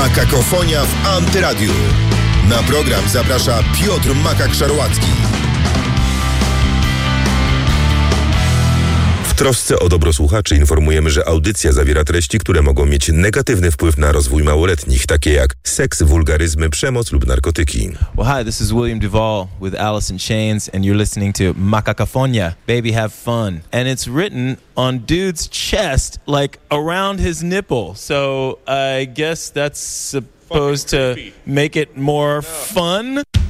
Makakofonia w Antyradiu. Na program zaprasza Piotr Makak-Szarłacki. W trosce o dobro słuchaczy informujemy, że audycja zawiera treści, które mogą mieć negatywny wpływ na rozwój małoletnich, takie jak seks, wulgaryzmy, przemoc lub narkotyki. Well, hi, this is William Duvall with Alice in Chains, and you're listening to Makakofonia, Baby Have Fun. And it's written on dude's chest, like around his nipple. So I guess that's supposed to make it more fun.